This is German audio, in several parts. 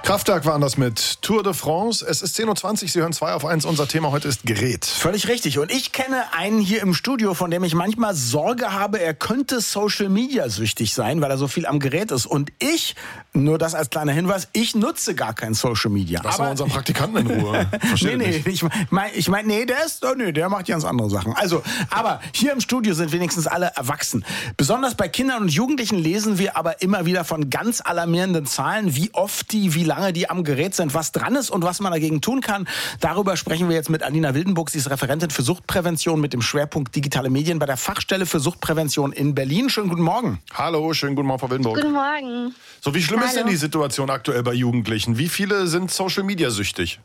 Kraftwerk waren das mit Tour de France. Es ist 10.20 Uhr, Sie hören 2 auf 1. Unser Thema heute ist Gerät. Völlig richtig. Und ich kenne einen hier im Studio, von dem ich manchmal Sorge habe, er könnte Social-Media-süchtig sein, weil er so viel am Gerät ist. Und ich, nur das als kleiner Hinweis, ich nutze gar kein Social-Media. Lass mal unseren Praktikanten in Ruhe. Der macht ganz andere Sachen. Also, aber hier im Studio sind wenigstens alle erwachsen. Besonders bei Kindern und Jugendlichen lesen wir aber immer wieder von ganz alarmierenden Zahlen, wie oft wie lange die am Gerät sind, was dran ist und was man dagegen tun kann. Darüber sprechen wir jetzt mit Alina Wildenburg. Sie ist Referentin für Suchtprävention mit dem Schwerpunkt digitale Medien bei der Fachstelle für Suchtprävention in Berlin. Schönen guten Morgen. Hallo, schönen guten Morgen, Frau Wildenburg. Guten Morgen. So, wie schlimm ist denn die Situation aktuell bei Jugendlichen? Wie viele sind Social-Media-süchtig?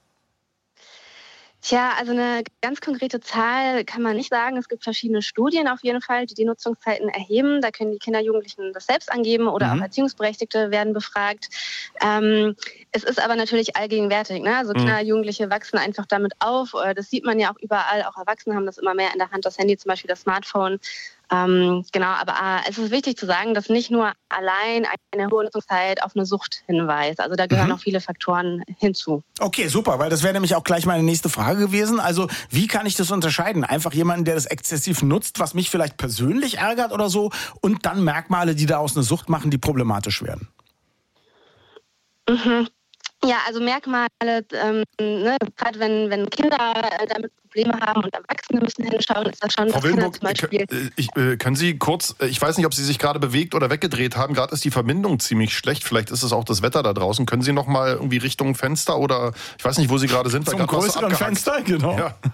Tja, also eine ganz konkrete Zahl kann man nicht sagen. Es gibt verschiedene Studien auf jeden Fall, die Nutzungszeiten erheben. Da können die Kinder, Jugendlichen das selbst angeben oder auch Erziehungsberechtigte werden befragt. Es ist aber natürlich allgegenwärtig. Ne? Also Kinder, Jugendliche wachsen einfach damit auf. Das sieht man ja auch überall. Auch Erwachsene haben das immer mehr in der Hand, das Handy, zum Beispiel das Smartphone. Genau, aber es ist wichtig zu sagen, dass nicht nur allein eine hohe Nutzungszeit auf eine Sucht hinweist. Also da gehören noch viele Faktoren hinzu. Okay, super, weil das wäre nämlich auch gleich meine nächste Frage gewesen. Also wie kann ich das unterscheiden? Einfach jemanden, der das exzessiv nutzt, was mich vielleicht persönlich ärgert oder so, und dann Merkmale, die daraus eine Sucht machen, die problematisch werden? Ja, also Merkmale, gerade wenn Kinder damit Probleme haben und Erwachsene müssen hinschauen, ist das schon, Frau dass Kinder Wildenburg, zum Beispiel... können Sie kurz, ich weiß nicht, ob Sie sich gerade bewegt oder weggedreht haben, gerade ist die Verbindung ziemlich schlecht, vielleicht ist es auch das Wetter da draußen. Können Sie noch mal irgendwie Richtung Fenster oder, ich weiß nicht, wo Sie gerade sind. Zum größeren Fenster, genau.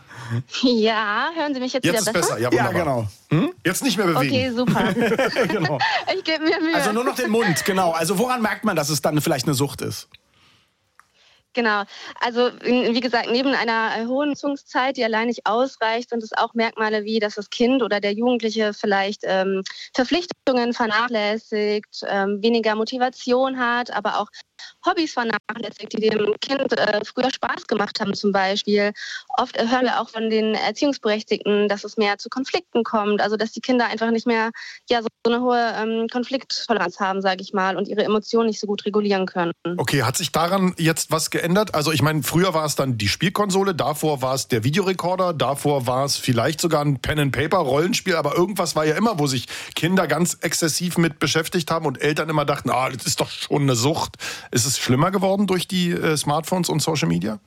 Ja, hören Sie mich jetzt wieder besser? Jetzt ist besser, ja, wunderbar. Genau. Jetzt nicht mehr bewegen. Okay, super. Genau. Ich gebe mir Mühe. Also nur noch den Mund, genau. Also woran merkt man, dass es dann vielleicht eine Sucht ist? Genau. Also wie gesagt, neben einer hohen Nutzungszeit, die allein nicht ausreicht, sind es auch Merkmale wie, dass das Kind oder der Jugendliche vielleicht Verpflichtungen vernachlässigt, weniger Motivation hat, aber auch Hobbys vernachlässigt, die dem Kind früher Spaß gemacht haben zum Beispiel. Oft hören wir auch von den Erziehungsberechtigten, dass es mehr zu Konflikten kommt, also dass die Kinder einfach nicht mehr so eine hohe Konflikttoleranz haben, sage ich mal, und ihre Emotionen nicht so gut regulieren können. Okay, hat sich daran jetzt was geändert? Also ich meine, früher war es dann die Spielkonsole, davor war es der Videorekorder, davor war es vielleicht sogar ein Pen-and-Paper-Rollenspiel, aber irgendwas war ja immer, wo sich Kinder ganz exzessiv mit beschäftigt haben und Eltern immer dachten, das ist doch schon eine Sucht. Ist es schlimmer geworden durch die Smartphones und Social Media?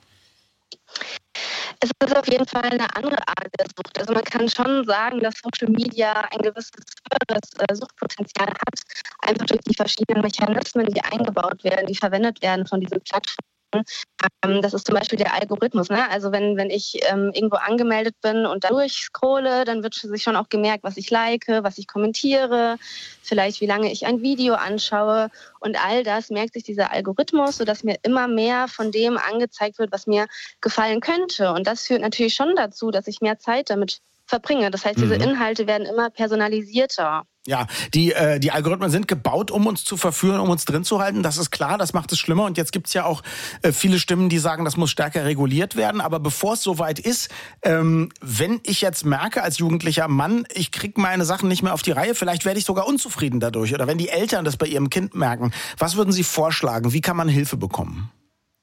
Es ist auf jeden Fall eine andere Art der Sucht. Also man kann schon sagen, dass Social Media ein gewisses höheres Suchtpotenzial hat, einfach durch die verschiedenen Mechanismen, die eingebaut werden, die verwendet werden von diesen Plattformen. Das ist zum Beispiel der Algorithmus. Ne? Also wenn ich irgendwo angemeldet bin und da durchscrolle, dann wird sich schon auch gemerkt, was ich like, was ich kommentiere, vielleicht wie lange ich ein Video anschaue. Und all das merkt sich dieser Algorithmus, sodass mir immer mehr von dem angezeigt wird, was mir gefallen könnte. Und das führt natürlich schon dazu, dass ich mehr Zeit damit verbringe. Das heißt, diese Inhalte werden immer personalisierter. Ja, die Algorithmen sind gebaut, um uns zu verführen, um uns drin zu halten. Das ist klar, das macht es schlimmer. Und jetzt gibt's ja auch viele Stimmen, die sagen, das muss stärker reguliert werden. Aber bevor es soweit ist, wenn ich jetzt merke als jugendlicher Mann, ich krieg meine Sachen nicht mehr auf die Reihe, vielleicht werde ich sogar unzufrieden dadurch. Oder wenn die Eltern das bei ihrem Kind merken, was würden Sie vorschlagen? Wie kann man Hilfe bekommen?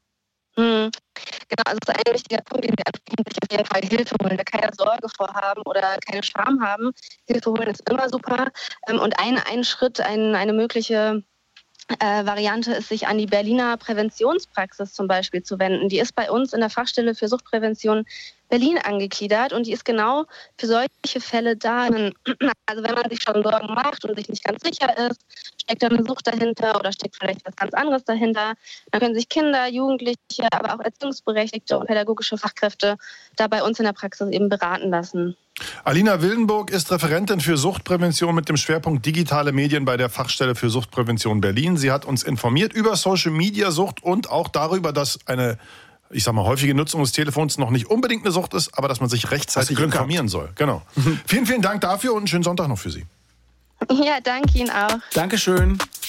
Genau, also das ist ein wichtiger Punkt, den wir ansprechen, sich auf jeden Fall Hilfe holen. Wir keine Sorge vorhaben oder keine Scham haben. Hilfe holen ist immer super. Und ein Schritt, eine mögliche Variante ist, sich an die Berliner Präventionspraxis zum Beispiel zu wenden. Die ist bei uns in der Fachstelle für Suchtprävention Berlin angegliedert und die ist genau für solche Fälle da. Also wenn man sich schon Sorgen macht und sich nicht ganz sicher ist, steckt da eine Sucht dahinter oder steckt vielleicht was ganz anderes dahinter, dann können sich Kinder, Jugendliche, aber auch Erziehungsberechtigte und pädagogische Fachkräfte da bei uns in der Praxis eben beraten lassen. Alina Wildenburg ist Referentin für Suchtprävention mit dem Schwerpunkt digitale Medien bei der Fachstelle für Suchtprävention Berlin. Sie hat uns informiert über Social-Media-Sucht und auch darüber, dass eine häufige Nutzung des Telefons noch nicht unbedingt eine Sucht ist, aber dass man sich rechtzeitig informieren soll. Genau. Vielen, vielen Dank dafür und einen schönen Sonntag noch für Sie. Ja, danke Ihnen auch. Dankeschön.